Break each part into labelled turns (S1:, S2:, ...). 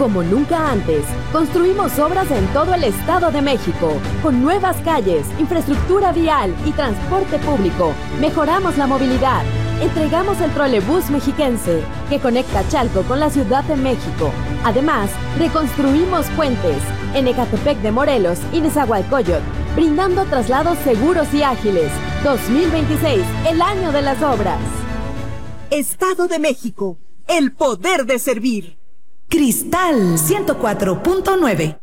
S1: Como nunca antes, construimos obras en todo el Estado de México, con nuevas calles, infraestructura vial y transporte público. Mejoramos la movilidad. Entregamos el trolebús mexiquense, que conecta Chalco con la Ciudad de México. Además, reconstruimos puentes en Ecatepec de Morelos y Nezahualcóyotl, brindando traslados seguros y ágiles. 2026, el año de las obras.
S2: Estado de México, el poder de servir.
S3: Cristal 104.9.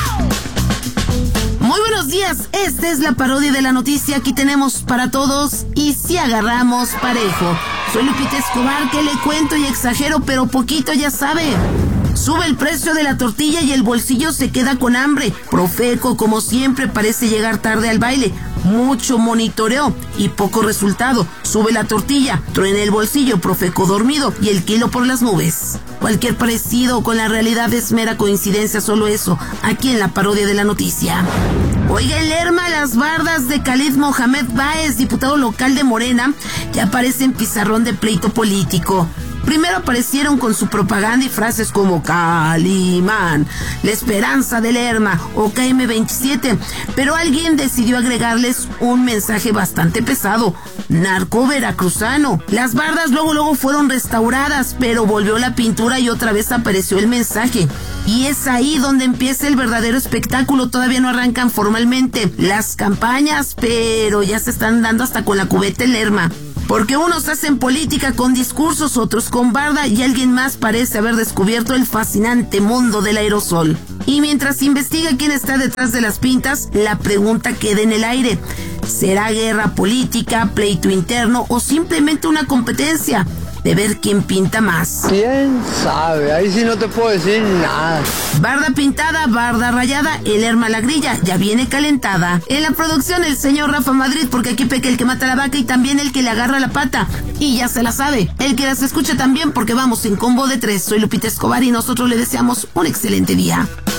S4: Muy buenos días, esta es la parodia de la noticia. Aquí tenemos para todos y si agarramos parejo. Soy Lupita Escobar, que le cuento y exagero, pero poquito, ya sabe. Sube el precio de la tortilla y el bolsillo se queda con hambre. Profeco, como siempre, parece llegar tarde al baile. Mucho monitoreo y poco resultado. Sube la tortilla, truena el bolsillo, Profeco dormido y el kilo por las nubes. Cualquier parecido con la realidad es mera coincidencia, solo eso, aquí en la parodia de la noticia. Oiga, el Lerma, las bardas de Khalid Mohamed Báez, diputado local de Morena, ya aparecen pizarrón de pleito político. Primero aparecieron con su propaganda y frases como Calimán, la esperanza del Lerma o KM27, pero alguien decidió agregarles un mensaje bastante pesado: narco veracruzano. Las bardas luego fueron restauradas, pero volvió la pintura y otra vez apareció el mensaje. Y es ahí donde empieza el verdadero espectáculo. Todavía no arrancan formalmente las campañas, pero ya se están dando hasta con la cubeta el Lerma. Porque unos hacen política con discursos, otros con barda y alguien más parece haber descubierto el fascinante mundo del aerosol. Y mientras se investiga quién está detrás de las pintas, la pregunta queda en el aire. ¿Será guerra política, pleito interno o simplemente una competencia de ver quién pinta más?
S5: ¿Quién sabe? Ahí sí no te puedo decir nada.
S4: Barda pintada, barda rayada, el Lerma la grilla ya viene calentada. En la producción el señor Rafa Madrid, porque aquí peca el que mata la vaca y también el que le agarra la pata. Y ya se la sabe, el que las escucha también, porque vamos en combo de 3. Soy Lupita Escobar y nosotros le deseamos un excelente día.